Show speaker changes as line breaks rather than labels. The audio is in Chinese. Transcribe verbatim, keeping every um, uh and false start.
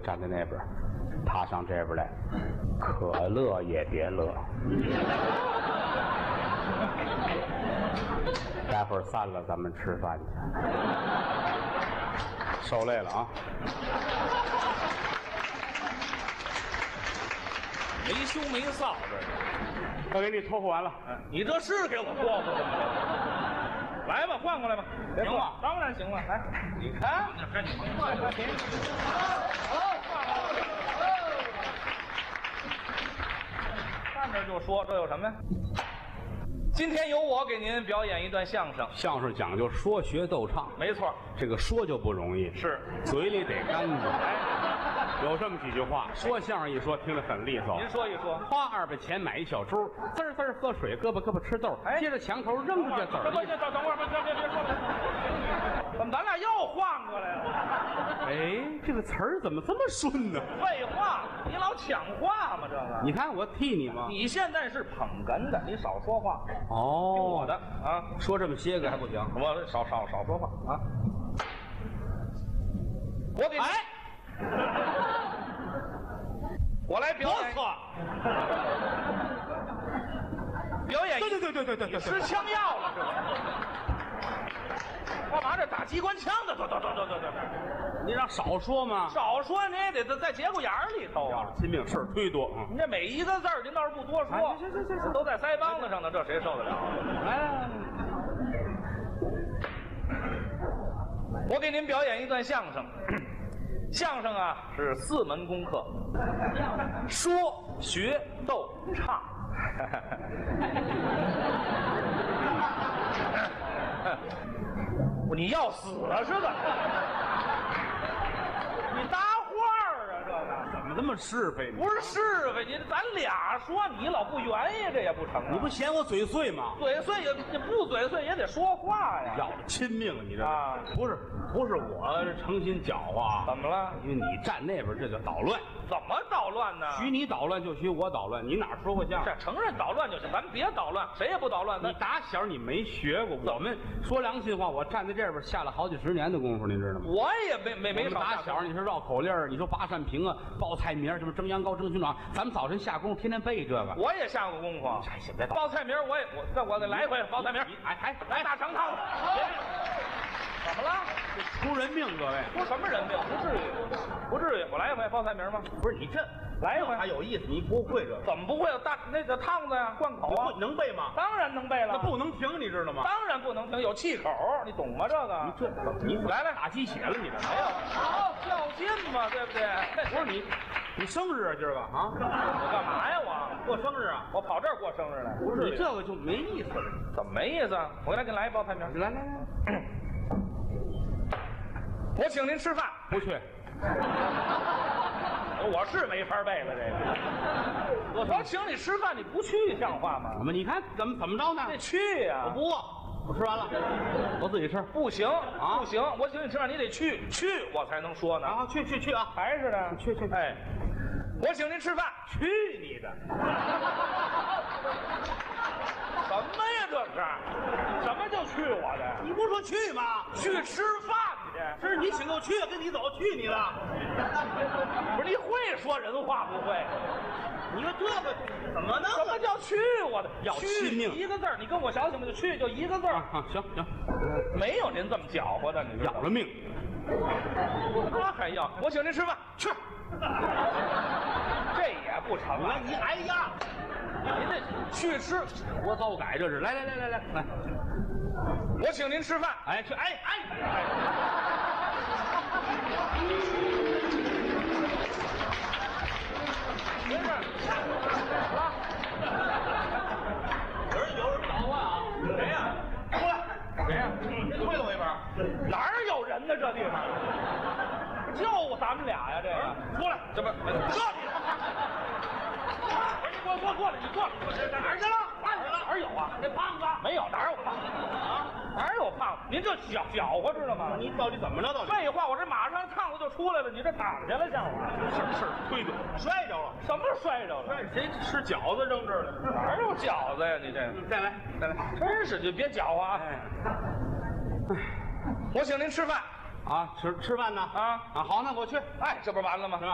站在那边，他上这边来，可乐也别乐。待会儿散了，咱们吃饭去。受累了啊！
没羞没臊的，
我给你托付完了。
嗯，你这是给我托付的吗？来吧，换过来吧。
行吗？
当然行了。来，你看，这你换换行。看着就说，这有什么呀？今天由我给您表演一段相声。
相声讲究说学逗唱，
没错，
这个说就不容易，
是
嘴里得干净。
哎，
有这么几句话，说相声一说听着很利索。
您说一说。
花二百钱买一小猪，滋儿滋儿喝水，胳膊胳膊吃豆，
哎，
接着墙头扔出去籽儿。
等等等会儿，别别别说了，怎么咱俩又换过来了？
哎，这个词儿怎么这么顺呢？
废话，你老抢话嘛，这个。
你看我替你吗？
你现在是捧哏的，你少说话。
哦，
听我的啊，
说这么些个还不行，
我少少少说话啊。我给你，
哎，
我来表演。
错，
表演。
对对对对对对对，
吃枪药了是吧？干嘛这打机关枪的？对对对对对对，
你让少说嘛，
少说你也得在在节骨眼儿里头啊。
亲命事儿忒多啊！
你这每一个字儿您倒是不多说，
行行行行，
都在腮帮子上呢，这谁受得了？
来来来，
我给您表演一段相声。相声啊是四门功课：说、学、逗、唱。你要死了是怎么？你搭话儿啊，这个
怎么这么是非呢？
不是是非，你咱俩说，你老不愿意，这也不成啊。
你不嫌我嘴碎吗？
嘴碎也你不嘴碎也得说话呀。
要了亲命了，你这
啊
不是不是我诚心搅和，
怎么了？
因为你站那边，这叫捣乱。
怎么捣乱呢？
许你捣乱就许我捣乱，你哪儿说过相声？
这承认捣乱就行，咱别捣乱，谁也不捣乱。
你打小你没学过，我们说良心话，我站在这边下了好几十年的功夫，您知道吗？
我也没没没少
打小你说绕口令儿，你说拔扇屏啊，报菜名什么蒸羊羔、蒸熊掌，咱们早晨下功夫天天背这个。
我也下过功夫。
哎，现在
报菜名我也我再我再来一回报菜名。
哎哎
来大肠汤。怎么了？
出人命，各位！
出什么人命？不至于，不至于。我来一回报菜名吗？
不是你这
来一回
还有意思，你不会这个？
怎么不会？大那个烫子呀，贯口啊，
能背吗？
当然能背了。
那不能停，你知道吗？
当然不能停，有气口，你懂吗？这个
你这你
来来
打鸡血了，你这
没有？好较劲嘛，对不对？
不是你，你生日啊今儿个啊？
我干嘛呀？我
过生日啊？
我跑这儿过生日来？
不是，你这个就没意思了。
怎么没意思啊？我来给你来一报菜名。
来来来，
我请您吃饭。
不去。
我是没法背了，这个。我说请你吃饭，你不去像话吗？
怎么？你看怎么怎么着呢？
得去呀！
我不饿，我吃完了，我自己吃。
不行
啊，
不行！我请你吃饭，你得去，去我才能说呢。
啊，去去去啊！
还是的，
去去。
哎，我请您吃饭。
去你的！
什么呀？这是什么叫去我的？
你不是说去吗？
去吃饭去。
是你请我去，跟你走，去你的。
不是你会说人话不会？
你说这个怎么能？
什么叫去我的？
要亲命
一个字儿，你跟我小醒吧，就去就一个字儿。
啊，行行，
没有您这么搅和的，你知道吗？
要了命。
他还要我请您吃饭，去。这也不成啊！
你哎呀，
您得去吃，
我早改这是。来来来来来来，
我请您吃饭。
哎去哎哎哎。
没事，啊，
有人有人捣乱啊！
谁呀？过来，谁呀？
会了我一本。
哪儿有人呢？这地方就咱们俩呀！这个过来，这不这里。不是你过过过来，你过来，哪儿去了？哪儿有啊？那胖子没有，哪儿有胖子啊？哪儿有胖子？您这搅搅和知道吗？
你到底怎么着？到底
废话，我这马上烫子就出来了，你这躺下了像话？
什么事儿？推的，摔着了。
什么摔着了？
谁吃饺子扔这儿了？
哪有饺子呀？你这
再来，再来，
真是就别搅和啊！我请您吃饭
啊，吃吃饭呢？
啊
啊，好，那我去。
哎，这不完了吗？
是吧？